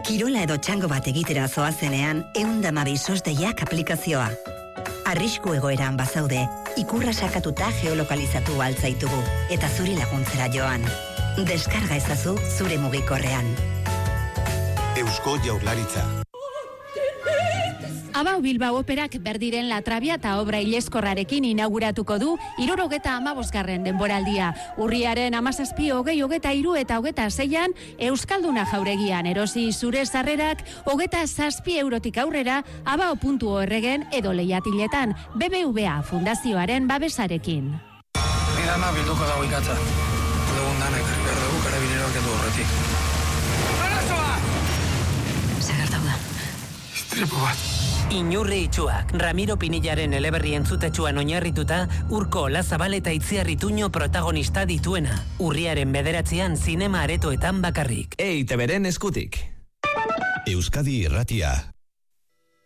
Kirola edo txango bat egitera zoazenean 112 SOS-deiak aplikazioa. Arrisku egoeran bazaude, ikurra sakatuta geolokalizatu altzaitugu eta zuri laguntzera joan. Deskarga ezazu zure mugikorrean. Eusko Jaurlaritza. Abao Bilbao Operak berdiren La Traviata obra ileskorrarekin inauguratuko du 75. denboraldia. Urriaren 17, 20, 23 eta 26an Euskalduna jauregian erosi zure sarrerak 27 eurotik aurrera abao.orgen edo lehiatiletan BBVA Fundazioaren babesarekin. Dama bilduko dago ikatza. Dugun danak behar dugu karabineroak edo horretik. Arazoa! Zagartau da. Istripu bat. Inurri itxuak, Ramiro Pinillaren eleberri entzutetsuan oinarrituta, Urko Olazabal eta Itziar Ituño protagonista dituena. Urriaren 9an zinema aretoetan bakarrik. EITBren eskutik. Euskadi Irratia.